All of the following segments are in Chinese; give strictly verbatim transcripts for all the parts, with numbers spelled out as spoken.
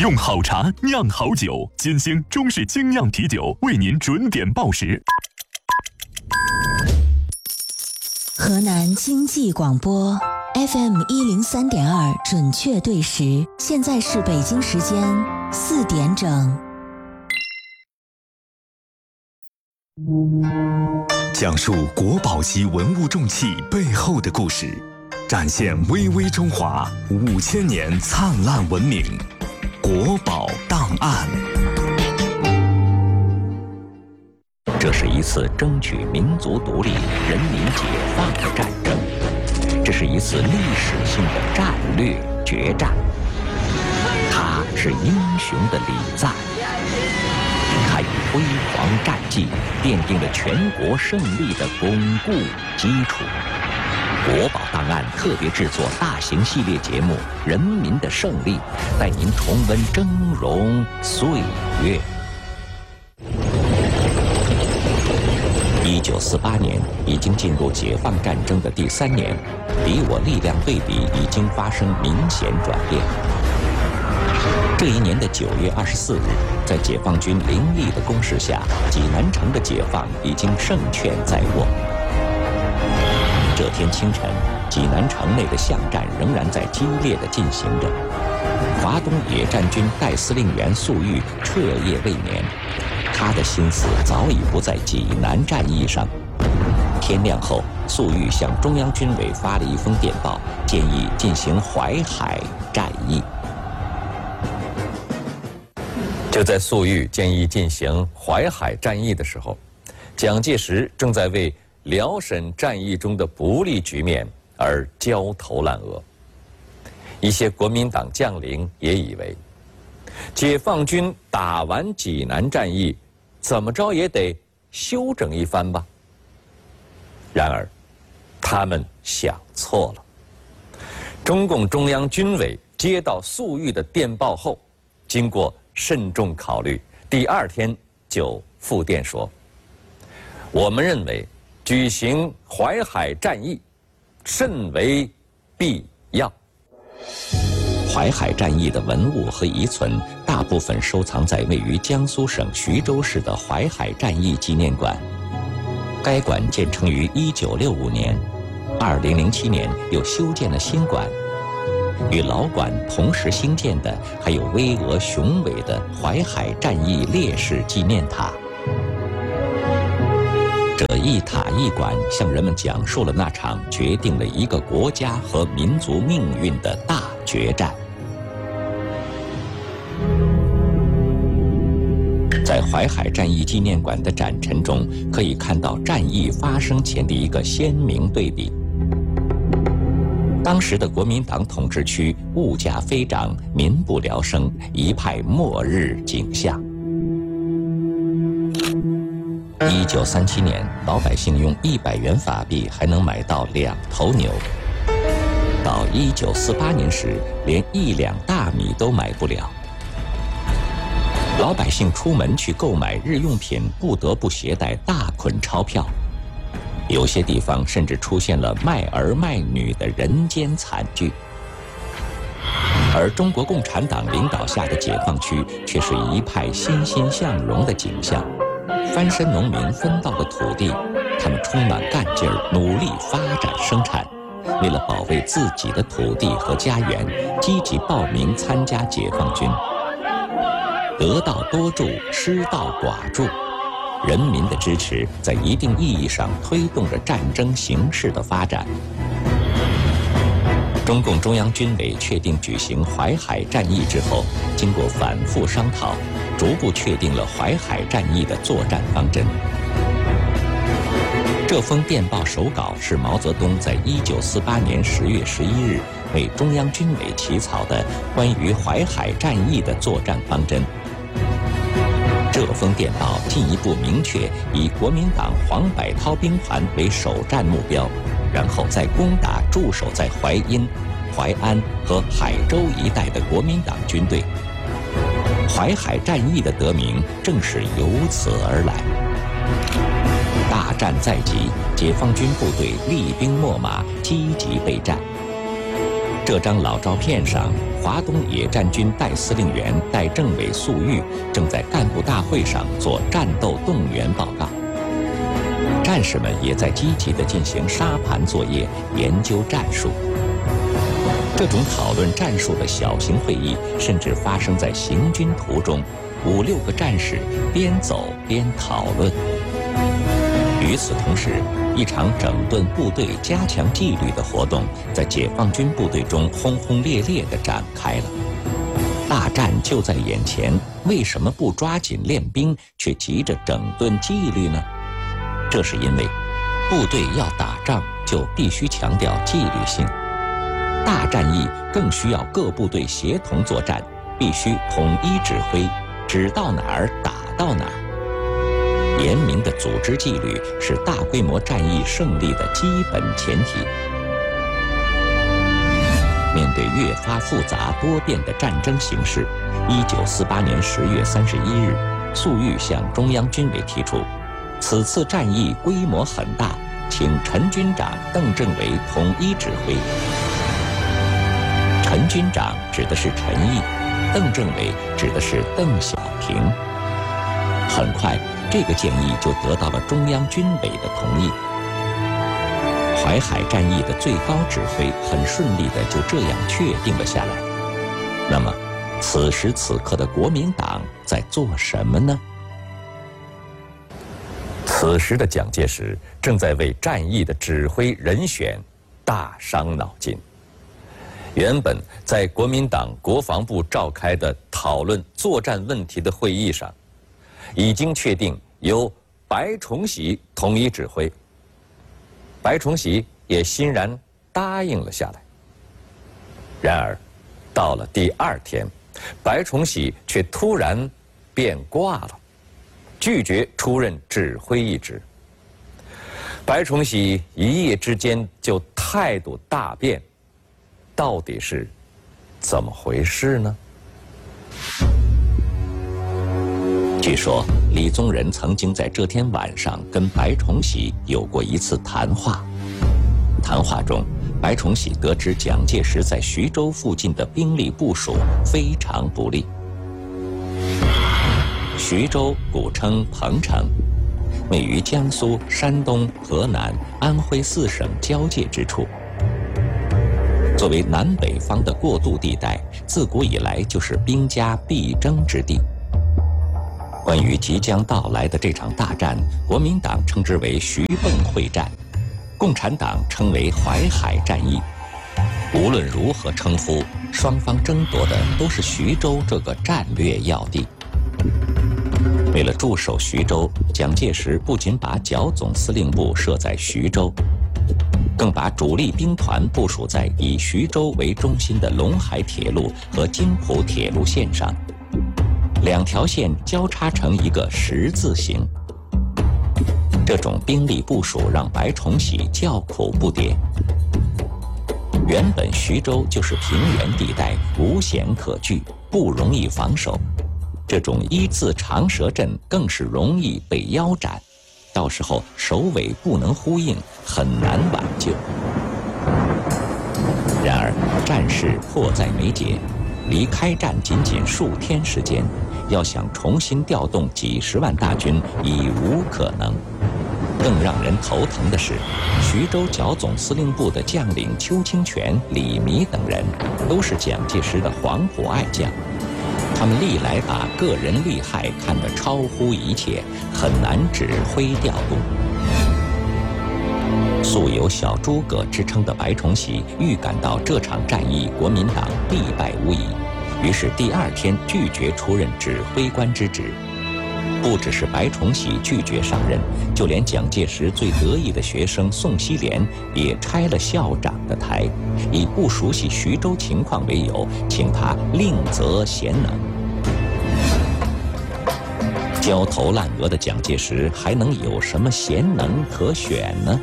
用好茶酿好酒，金星中式精酿啤酒为您准点报时。 河南经济广播 F M 一零三点二准确对时，现在是北京时间四点整。 讲述国宝级文物重器背后的故事，展现巍巍中华五千年灿烂文明。国宝档案。 这是一次争取民族独立、人民解放的战争，这是一次历史性的战略决战。他是英雄的礼赞，他以辉煌战绩奠定了全国胜利的巩固基础。国宝档案特别制作大型系列节目《人民的胜利》，带您重温峥嵘岁月。一九四八年已经进入解放战争的第三年，敌我力量对比已经发生明显转变。这一年的九月二十四日，在解放军凌厉的攻势下，济南城的解放已经胜券在握。这天清晨，济南城内的巷战仍然在激烈地进行着。华东野战军代司令员粟裕彻夜未眠，他的心思早已不在济南战役上。天亮后，粟裕向中央军委发了一封电报，建议进行淮海战役。 就在粟裕建议进行淮海战役的时候，蒋介石正在为辽沈战役中的不利局面而焦头烂额。一些国民党将领也以为，解放军打完济南战役，怎么着也得休整一番吧。然而，他们想错了。中共中央军委接到粟裕的电报后，经过慎重考虑，第二天就复电说：“我们认为举行淮海战役甚为必要。” 淮海战役的文物和遗存大部分收藏在位于江苏省徐州市的淮海战役纪念馆。该馆建成于一九六五年，二零零七年又修建了新馆。与老馆同时兴建的还有巍峨雄伟的淮海战役烈士纪念塔。这一塔一馆向人们讲述了那场决定了一个国家和民族命运的大决战。在淮海战役纪念馆的展陈中，可以看到战役发生前的一个鲜明对比。当时的国民党统治区物价飞涨，民不聊生，一派末日景象。一九三七年，老百姓用一百元法币还能买到两头牛。到一九四八年时，连一两大米都买不了。老百姓出门去购买日用品，不得不携带大捆钞票。有些地方甚至出现了卖儿卖女的人间惨剧。而中国共产党领导下的解放区却是一派欣欣向荣的景象。翻身农民分到了土地，他们充满干劲儿，努力发展生产。为了保卫自己的土地和家园，积极报名参加解放军。得道多助，失道寡助。人民的支持在一定意义上推动着战争形势的发展。中共中央军委确定举行淮海战役之后，经过反复商讨，逐步确定了淮海战役的作战方针。这封电报手稿是毛泽东在一九四八年十月十一日为中央军委起草的关于淮海战役的作战方针。这封电报进一步明确以国民党黄百韬兵团为首战目标，然后再攻打驻守在淮阴、淮安和海州一带的国民党军队。淮海战役的得名正是由此而来。大战在即，解放军部队厉兵秣马，积极备战。 这张老照片上，华东野战军代司令员代政委粟裕正在干部大会上做战斗动员报告，战士们也在积极地进行沙盘作业，研究战术。这种讨论战术的小型会议，甚至发生在行军途中，五六个战士边走边讨论。与此同时，一场整顿部队、加强纪律的活动在解放军部队中轰轰烈烈地展开了。大战就在眼前，为什么不抓紧练兵，却急着整顿纪律呢？这是因为，部队要打仗就必须强调纪律性，大战役更需要各部队协同作战，必须统一指挥，指到哪儿打到哪儿。严明的组织纪律是大规模战役胜利的基本前提。面对越发复杂多变的战争形势，一九四八年十月三十一日，粟裕向中央军委提出，此次战役规模很大，请陈军长、邓政委统一指挥。陈军长指的是陈毅，邓政委指的是邓小平。很快，这个建议就得到了中央军委的同意。淮海战役的最高指挥很顺利地就这样确定了下来。那么，此时此刻的国民党在做什么呢？ 此时的蒋介石正在为战役的指挥人选大伤脑筋。原本在国民党国防部召开的讨论作战问题的会议上，已经确定由白崇禧统一指挥，白崇禧也欣然答应了下来。然而，到了第二天，白崇禧却突然变卦了，拒绝出任指挥一职。白崇禧一夜之间就态度大变，到底是怎么回事呢？据说李宗仁曾经在这天晚上跟白崇禧有过一次谈话。谈话中，白崇禧得知蒋介石在徐州附近的兵力部署非常不利。徐州古称彭城，位于江苏、山东、河南、安徽四省交界之处。作为南北方的过渡地带，自古以来就是兵家必争之地。关于即将到来的这场大战，国民党称之为徐蚌会战，共产党称为淮海战役。无论如何称呼，双方争夺的都是徐州这个战略要地。为了驻守徐州，蒋介石不仅把剿总司令部设在徐州，更把主力兵团部署在以徐州为中心的陇海铁路和津浦铁路线上，两条线交叉成一个十字形。这种兵力部署让白崇禧叫苦不迭。原本徐州就是平原地带，无险可据，不容易防守。这种一字长蛇阵更是容易被腰斩，到时候首尾不能呼应，很难挽救。然而战事迫在眉睫，离开战仅仅数天时间，要想重新调动几十万大军已无可能。更让人头疼的是，徐州剿总司令部的将领邱清泉、李弥等人都是蒋介石的黄埔爱将，他们历来把个人利害看得超乎一切，很难指挥调度。素有小诸葛之称的白崇禧预感到这场战役国民党必败无疑，于是第二天拒绝出任指挥官之职。不只是白崇禧拒绝上任，就连蒋介石最得意的学生宋希濂也拆了校长的台，以不熟悉徐州情况为由，请他另择贤能。焦头烂额的蒋介石还能有什么贤能可选呢？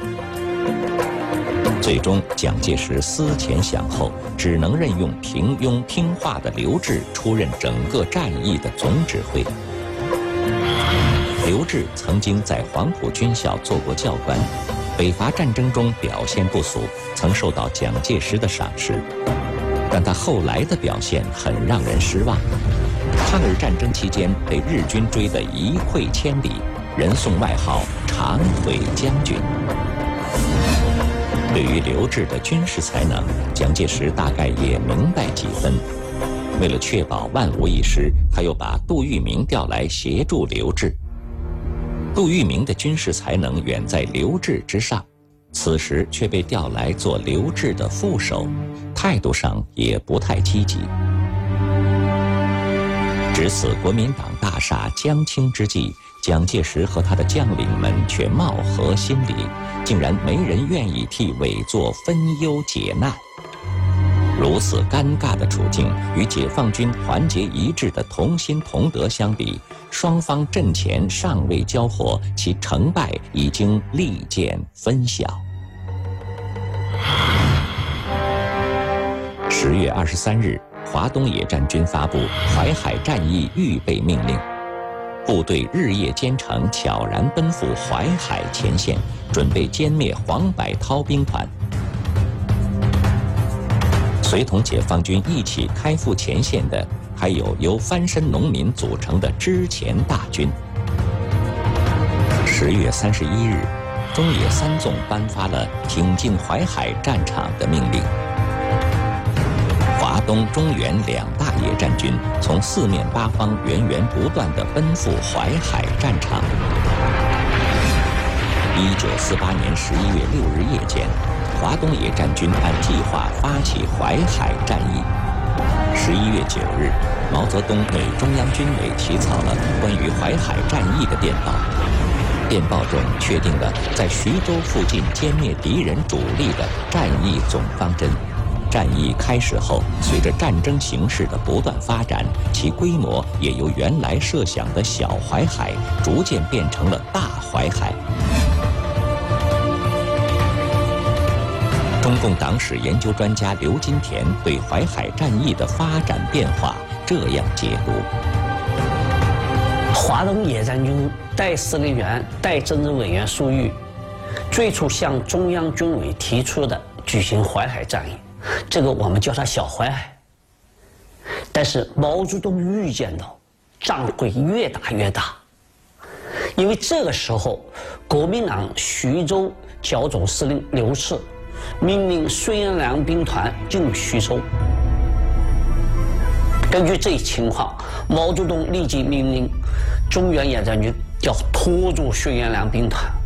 最终，蒋介石思前想后，只能任用平庸听话的刘峙出任整个战役的总指挥。刘峙曾经在黄埔军校做过教官， 北伐战争中表现不俗，曾受到蒋介石的赏识。但他后来的表现很让人失望。抗日战争期间被日军追得一溃千里，人送外号“长腿将军”。对于刘志的军事才能，蒋介石大概也明白几分。为了确保万无一失，他又把杜聿明调来协助刘志。杜聿明的军事才能远在刘志之上，此时却被调来做刘志的副手，态度上也不太积极。值此国民党大厦将倾之际，蒋介石和他的将领们却貌合心理，竟然没人愿意替伪作分忧解难。如此尴尬的处境，与解放军团结一致的同心同德相比，双方阵前尚未交火，其成败已经立见分晓。十月二十三日，华东野战军发布淮海战役预备命令，部队日夜兼程，悄然奔赴淮海前线，准备歼灭黄百韬兵团。随同解放军一起开赴前线的，还有由翻身农民组成的支前大军。十月三十一日，中野三纵颁发了挺进淮海战场的命令。华东、中原两大野战军从四面八方源源不断地奔赴淮海战场。一九四八年十一月六日夜间，华东野战军按计划发起淮海战役。十一月九日，毛泽东给中央军委起草了关于淮海战役的电报。电报中确定了在徐州附近歼灭敌人主力的战役总方针。战役开始后，随着战争形势的不断发展，其规模也由原来设想的小淮海逐渐变成了大淮海。中共党史研究专家刘金田对淮海战役的发展变化这样解读： 华东野战军代司令员、代政治委员粟裕最初向中央军委提出的举行淮海战役，这个我们叫它小淮海。但是毛泽东预见到仗会越打越大，因为这个时候国民党徐州剿总司令刘峙命令孙元良兵团进徐州。根据这一情况，毛泽东立即命令中原野战军要拖住孙元良兵团，